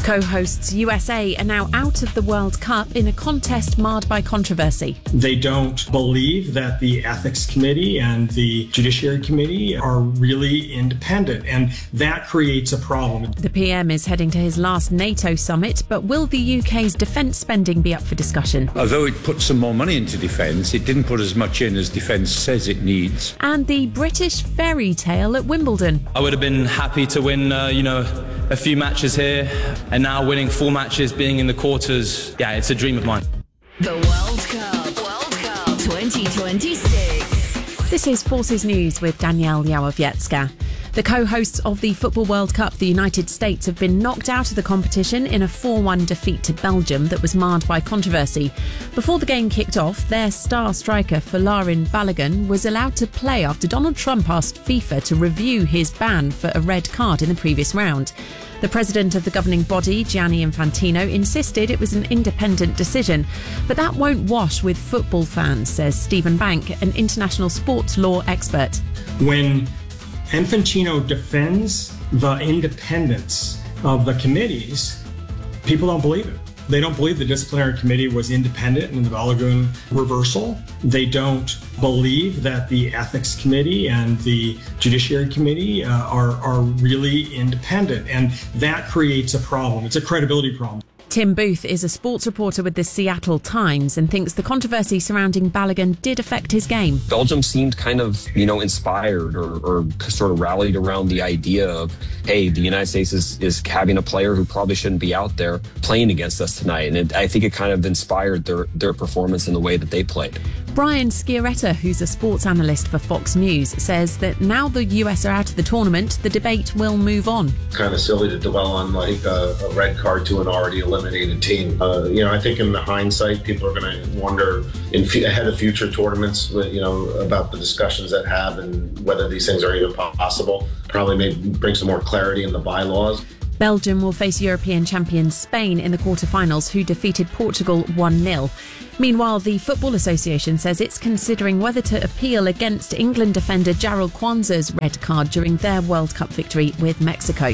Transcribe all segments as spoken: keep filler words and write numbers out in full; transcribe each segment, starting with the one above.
Co-hosts U S A are now out of the World Cup in a contest marred by controversy. They don't believe that the Ethics Committee and the Judiciary Committee are really independent, and that creates a problem. The P M is heading to his last NATO summit, but will the U K's defence spending be up for discussion? Although it put some more money into defence, it didn't put as much in as defence says it needs. And the British fairy tale at Wimbledon. I would have been happy to win, uh, you know, a few matches here, and now winning four matches, being in the quarters, yeah, it's a dream of mine. The World Cup, World Cup twenty twenty-six. This is Forces News with Danielle Yałowiecka. The co-hosts of the Football World Cup, the United States, have been knocked out of the competition in a four one defeat to Belgium that was marred by controversy. Before the game kicked off, their star striker Folarin Balogun was allowed to play after Donald Trump asked FIFA to review his ban for a red card in the previous round. The president of the governing body, Gianni Infantino, insisted it was an independent decision. But that won't wash with football fans, says Stephen Bank, an international sports law expert. When Infantino defends the independence of the committees, people don't believe it. They don't believe the disciplinary committee was independent in the Balogun reversal. They don't believe that the ethics committee and the judiciary committee uh, are, are really independent. And that creates a problem. It's a credibility problem. Tim Booth is a sports reporter with the Seattle Times and thinks the controversy surrounding Balogun did affect his game. Belgium seemed kind of, you know, inspired or, or sort of rallied around the idea of, hey, the United States is, is having a player who probably shouldn't be out there playing against us tonight. And it, I think it kind of inspired their, their performance in the way that they played. Brian Sciaretta, who's a sports analyst for Fox News, says that now the U S are out of the tournament, the debate will move on. Kind of silly to dwell on like a, a red card to an already eliminated team. Uh, you know, I think in the hindsight, people are going to wonder in f- ahead of future tournaments, you know, about the discussions that have and whether these things are even possible. Probably maybe bring some more clarity in the bylaws. Belgium will face European champions Spain in the quarterfinals, who defeated Portugal one nil. Meanwhile, the Football Association says it's considering whether to appeal against England defender Jarrell Kwanzaa's red card during their World Cup victory with Mexico.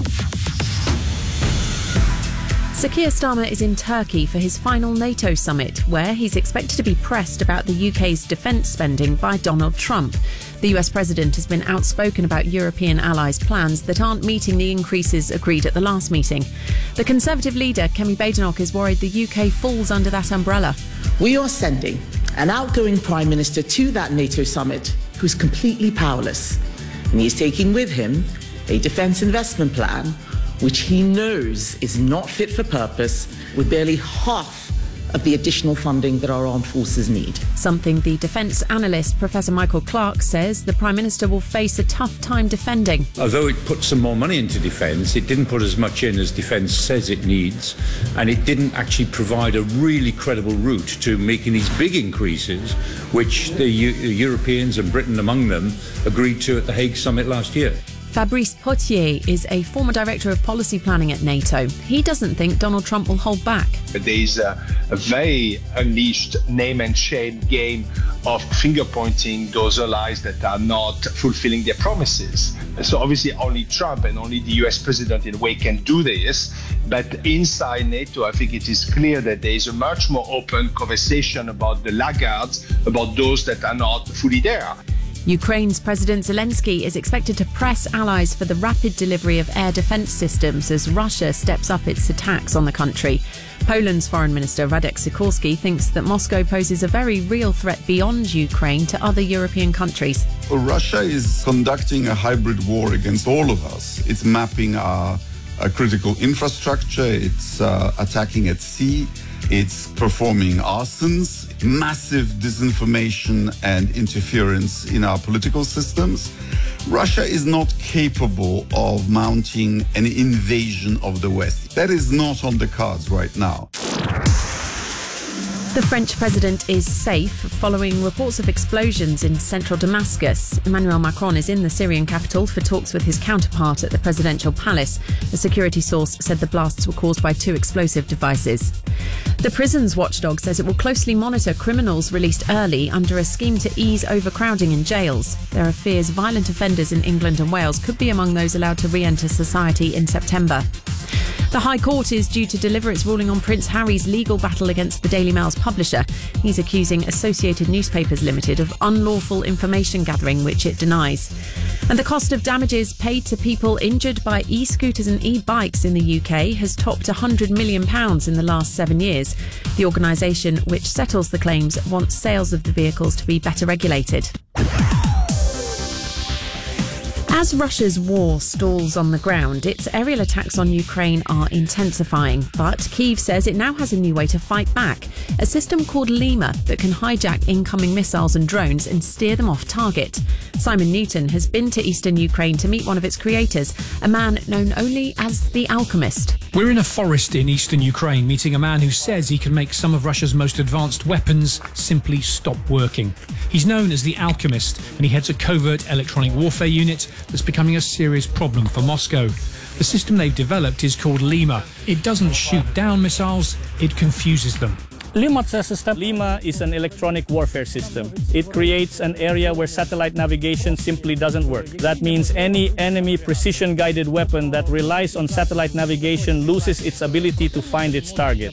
Sir Keir Starmer is in Turkey for his final NATO summit, where he's expected to be pressed about the U K's defence spending by Donald Trump. The U S president has been outspoken about European allies' plans that aren't meeting the increases agreed at the last meeting. The Conservative leader, Kemi Badenoch, is worried the U K falls under that umbrella. We are sending an outgoing Prime Minister to that NATO summit who's completely powerless. And he's taking with him a defence investment plan which he knows is not fit for purpose, with barely half of the additional funding that our armed forces need. Something the defence analyst Professor Michael Clark says the Prime Minister will face a tough time defending. Although it put some more money into defence, it didn't put as much in as defence says it needs, and it didn't actually provide a really credible route to making these big increases, which the U- Europeans, and Britain among them, agreed to at the Hague summit last year. Fabrice Potier is a former director of policy planning at NATO. He doesn't think Donald Trump will hold back. There is a, a very unleashed name and shame game of finger pointing those allies that are not fulfilling their promises. So obviously only Trump and only the U S president in a way can do this. But inside NATO, I think it is clear that there is a much more open conversation about the laggards, about those that are not fully there. Ukraine's President Zelensky is expected to press allies for the rapid delivery of air defence systems as Russia steps up its attacks on the country. Poland's Foreign Minister Radek Sikorski thinks that Moscow poses a very real threat beyond Ukraine to other European countries. Russia is conducting a hybrid war against all of us. It's mapping our, our critical infrastructure, it's uh, attacking at sea, it's performing arsons, massive disinformation and interference in our political systems. Russia is not capable of mounting an invasion of the West. That is not on the cards right now. The French president is safe following reports of explosions in central Damascus. Emmanuel Macron is in the Syrian capital for talks with his counterpart at the presidential palace. A security source said the blasts were caused by two explosive devices. The prisons watchdog says it will closely monitor criminals released early under a scheme to ease overcrowding in jails. There are fears violent offenders in England and Wales could be among those allowed to re-enter society in September. The High Court is due to deliver its ruling on Prince Harry's legal battle against the Daily Mail's publisher. He's accusing Associated Newspapers Limited of unlawful information gathering, which it denies. And the cost of damages paid to people injured by e-scooters and e-bikes in the U K has topped one hundred million pounds in the last seven years. The organisation, which settles the claims, wants sales of the vehicles to be better regulated. As Russia's war stalls on the ground, its aerial attacks on Ukraine are intensifying. But Kyiv says it now has a new way to fight back, a system called Lima that can hijack incoming missiles and drones and steer them off target. Simon Newton has been to eastern Ukraine to meet one of its creators, a man known only as the Alchemist. We're in a forest in eastern Ukraine, meeting a man who says he can make some of Russia's most advanced weapons simply stop working. He's known as the Alchemist, and he heads a covert electronic warfare unit that's becoming a serious problem for Moscow. The system they've developed is called Lima. It doesn't shoot down missiles, it confuses them. Lima system. Lima is an electronic warfare system. It creates an area where satellite navigation simply doesn't work. That means any enemy precision-guided weapon that relies on satellite navigation loses its ability to find its target.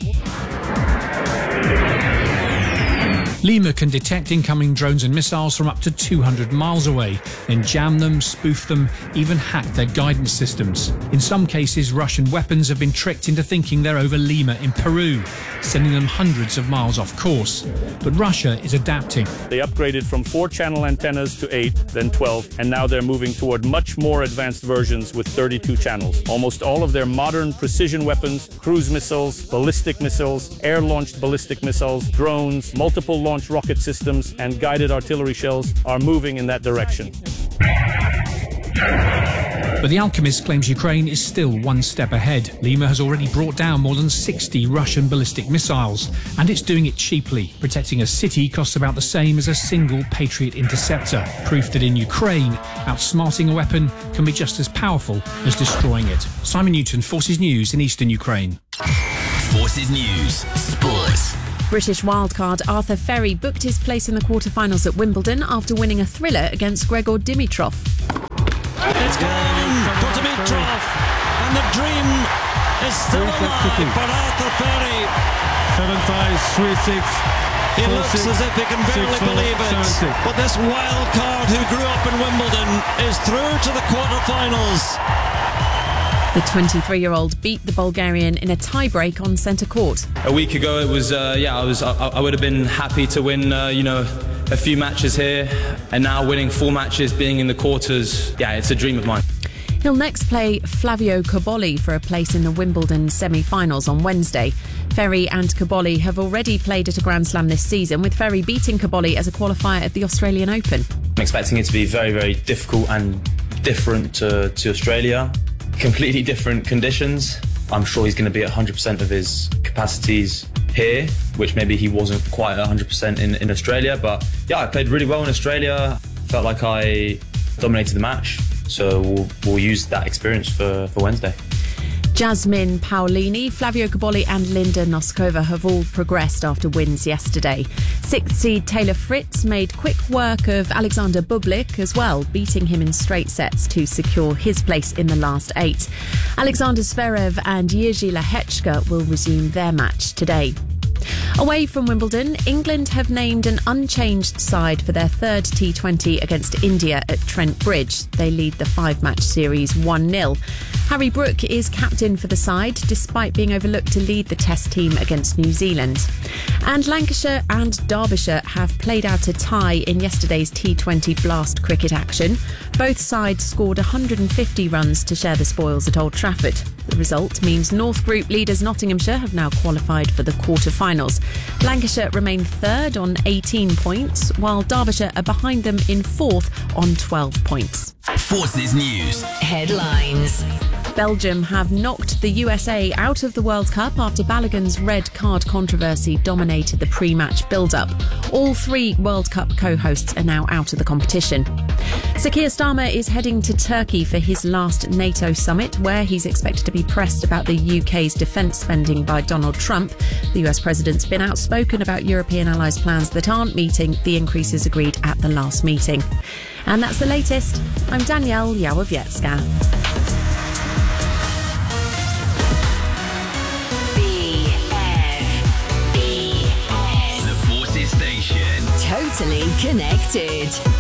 Lima can detect incoming drones and missiles from up to two hundred miles away, then jam them, spoof them, even hack their guidance systems. In some cases, Russian weapons have been tricked into thinking they're over Lima in Peru, sending them hundreds of miles off course. But Russia is adapting. They upgraded from four channel antennas to eight, then twelve, and now they're moving toward much more advanced versions with thirty-two channels. Almost all of their modern precision weapons, cruise missiles, ballistic missiles, air-launched ballistic missiles, drones, multiple launch rocket systems, and guided artillery shells are moving in that direction. But the Alchemist claims Ukraine is still one step ahead. Lima has already brought down more than sixty Russian ballistic missiles, and it's doing it cheaply. Protecting a city costs about the same as a single Patriot interceptor. Proof that in Ukraine, outsmarting a weapon can be just as powerful as destroying it. Simon Newton, Forces News in eastern Ukraine. Forces News, Sports. British wildcard Arthur Ferry booked his place in the quarter-finals at Wimbledon after winning a thriller against Grigor Dimitrov. It's gone for Dimitrov, and the dream is still alive for Arthur Ferry. seven five, three six. He looks six, as if he can barely six, believe it. Seven, but this wild card who grew up in Wimbledon is through to the quarter-finals. The twenty-three-year-old beat the Bulgarian in a tie-break on centre court. A week ago, it was uh, yeah, I was I, I would have been happy to win, uh, you know, a few matches here, and now winning four matches, being in the quarters, yeah, it's a dream of mine. He'll next play Flavio Cobolli for a place in the Wimbledon semi-finals on Wednesday. Ferry and Cobolli have already played at a Grand Slam this season, with Ferry beating Cobolli as a qualifier at the Australian Open. I'm expecting it to be very, very difficult and different to, to Australia. Completely different conditions. I'm sure he's going to be at one hundred percent of his capacities here, which maybe he wasn't quite at one hundred percent in, in Australia. But yeah, I played really well in Australia. Felt like I dominated the match. So we'll, we'll use that experience for, for Wednesday. Jasmine Paolini, Flavio Cobolli and Linda Noskova have all progressed after wins yesterday. Sixth seed Taylor Fritz made quick work of Alexander Bublik as well, beating him in straight sets to secure his place in the last eight. Alexander Zverev and Jiří Lehečka will resume their match today. Away from Wimbledon, England have named an unchanged side for their third T twenty against India at Trent Bridge. They lead the five-match series one nil. Harry Brook is captain for the side, despite being overlooked to lead the Test team against New Zealand. And Lancashire and Derbyshire have played out a tie in yesterday's T twenty Blast cricket action. Both sides scored one hundred fifty runs to share the spoils at Old Trafford. The result means North Group leaders Nottinghamshire have now qualified for the quarter-finals. Lancashire remain third on eighteen points, while Derbyshire are behind them in fourth on twelve points. Forces News headlines. Belgium have knocked the U S A out of the World Cup after Balogun's red card controversy dominated the pre-match build-up. All three World Cup co-hosts are now out of the competition. Sir Keir Starmer is heading to Turkey for his last NATO summit, where he's expected to be pressed about the U K's defence spending by Donald Trump. The U S president's been outspoken about European allies' plans that aren't meeting the increases agreed at the last meeting. And that's the latest. I'm Danielle Yawowiecka. Totally connected.